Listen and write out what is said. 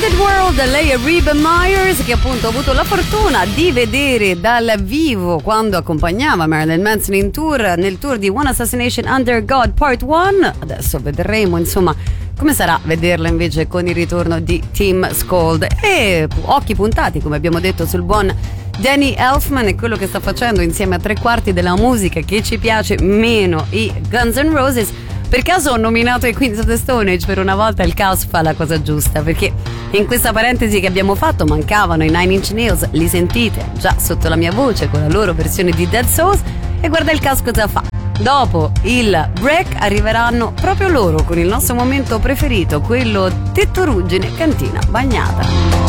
Wicked World, lei è Reba Myers, che appunto ha avuto la fortuna di vedere dal vivo quando accompagnava Marilyn Manson in tour, nel tour di One Assassination Under God Part 1. Adesso vedremo insomma come sarà vederla invece con il ritorno di Tim Scold, e occhi puntati, come abbiamo detto, sul buon Danny Elfman e quello che sta facendo insieme a tre quarti della musica che ci piace meno, i Guns N' Roses. Per caso ho nominato i Queens of the Stone Age? Per una volta il caos fa la cosa giusta, perché in questa parentesi che abbiamo fatto mancavano i Nine Inch Nails. Li sentite già sotto la mia voce con la loro versione di Dead Souls, e guarda il caos cosa fa. Dopo il break arriveranno proprio loro con il nostro momento preferito, quello tetto ruggine, cantina bagnata.